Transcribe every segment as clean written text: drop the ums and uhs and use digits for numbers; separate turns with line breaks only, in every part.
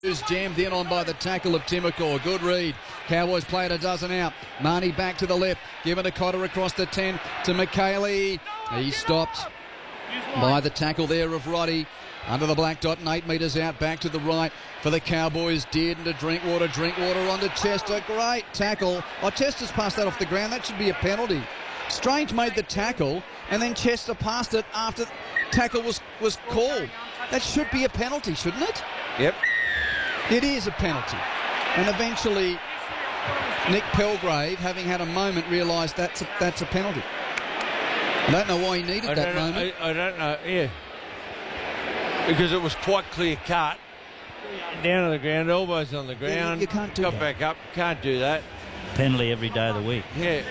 Who's jammed in on by the tackle of Timokor. Good read. Cowboys played a dozen out. Marnie back to the left. Given to Cotter across the 10 to McKaylee. He stopped by the tackle there of Roddy. Under the black dot and 8 metres out. Back to the right for the Cowboys. Dearden to Drinkwater. Drinkwater on to Chester. Great tackle. Oh, Chester's passed that off the ground. That should be a penalty. Strange made the tackle and then Chester passed it after tackle was called. That should be a penalty, shouldn't it?
Yep.
It is a penalty. And eventually Nick Pelgrave, having had a moment, realised that's a penalty. I don't know why he needed that moment.
I don't know, yeah. Because it was quite clear cut. Down on the ground, elbows on the ground.
You can't do
got
that.
Back up, can't do that.
Penalty every day of the week.
Yeah.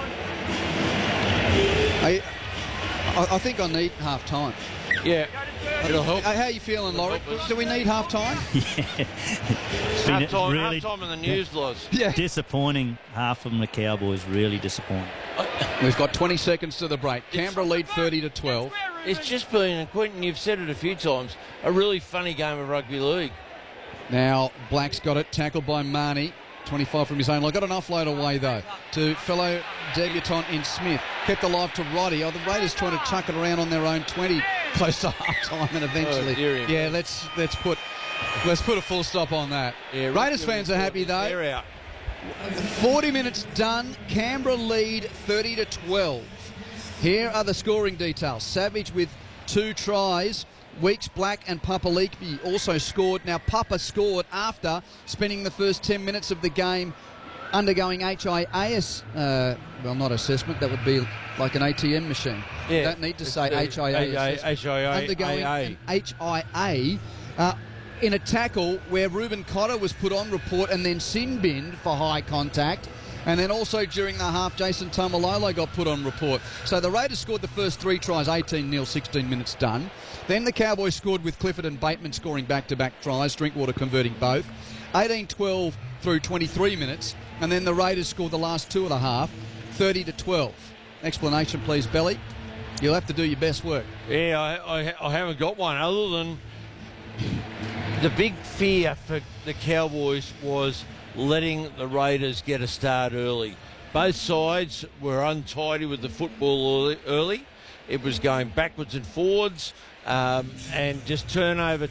I think I need half time.
Yeah. It'll help.
How are you feeling, Laurie? Do we need half time?
Yeah.
Half time in the news, Loz.
Yeah.
Disappointing half from the Cowboys, really disappointing.
We've got 20 seconds to the break. Canberra lead 30-12.
It's just been, and Quentin, you've said it a few times, a really funny game of rugby league.
Now, Black's got it, tackled by Marnie. 25 from his own line. Got an offload away, though, to fellow debutant in Smith. Kept alive to Roddy. Oh, the Raiders trying to chuck it around on their own 20 close to half-time, and eventually...
Yeah,
let's put a full stop on that.
Yeah,
Raiders fans are happy, though.
They're out.
40 minutes done. Canberra lead 30-12. Here are the scoring details. Savage with 2 tries. Weeks, Black and Papali'i also scored. Now, Papa scored after spending the first 10 minutes of the game undergoing HIAS, well, not assessment, that would be like an ATM machine.
Yeah,
You don't need to say HIA assessment. Undergoing an HIA in a tackle where Ruben Cotter was put on report and then sin-binned for high contact. And then also during the half, Jason Tamalolo got put on report. So the Raiders scored the first 3 tries, 18-0, 16 minutes done. Then the Cowboys scored with Clifford and Bateman scoring back-to-back tries, Drinkwater converting both. 18-12 through 23 minutes. And then the Raiders scored the last 2 of the half, 30-12. Explanation, please, Belly. You'll have to do your best work.
Yeah, I haven't got one other than the big fear for the Cowboys was letting the Raiders get a start early. Both sides were untidy with the football early. It was going backwards and forwards and just turnover.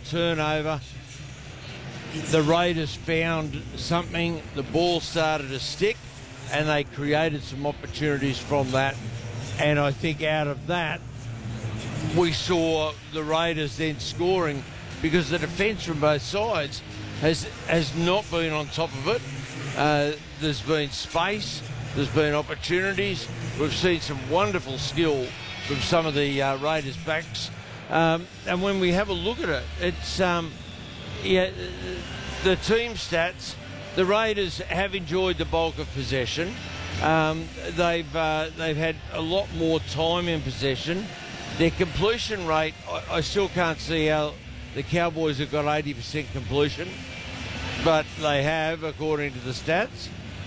The Raiders found something, the ball started to stick and they created some opportunities from that. And I think out of that, we saw the Raiders then scoring because the defence from both sides has not been on top of it. There's been space, there's been opportunities. We've seen some wonderful skill from some of the Raiders backs. And when we have a look at it, it's the team stats. The Raiders have enjoyed the bulk of possession. They've had a lot more time in possession. Their completion rate, I still can't see how the Cowboys have got 80% completion, but they have, according to the stats.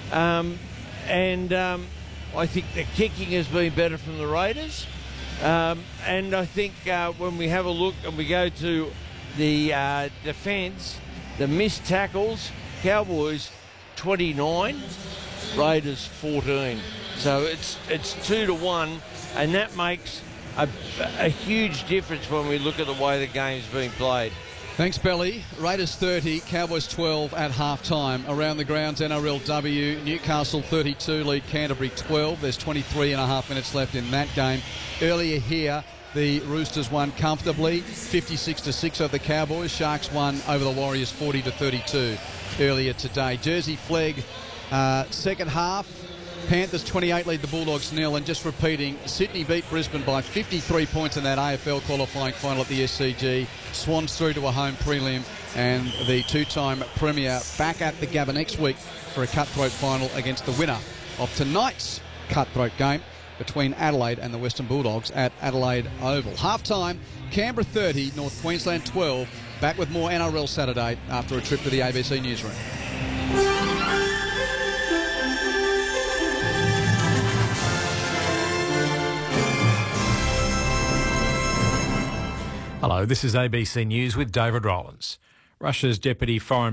I think the kicking has been better from the Raiders. And I think when we have a look and we go to the defence, the missed tackles, Cowboys 29, Raiders 14. So it's 2-1, and that makes a huge difference when we look at the way the game's being played.
Thanks, Belly. Raiders 30, Cowboys 12 at half-time. Around the grounds, NRLW, Newcastle 32, lead Canterbury 12. There's 23 and a half minutes left in that game. Earlier here, the Roosters won comfortably, 56-6 over the Cowboys. Sharks won over the Warriors 40-32 earlier today. Jersey Flegg, second half. Panthers 28 lead the Bulldogs 0, and just repeating, Sydney beat Brisbane by 53 points in that AFL qualifying final at the SCG. Swans through to a home prelim, and the 2-time Premier back at the Gabba next week for a cutthroat final against the winner of tonight's cutthroat game between Adelaide and the Western Bulldogs at Adelaide Oval. Half-time, Canberra 30, North Queensland 12. Back with more NRL Saturday after a trip to the ABC newsroom.
Hello, this is ABC News with David Rollins. Russia's Deputy Foreign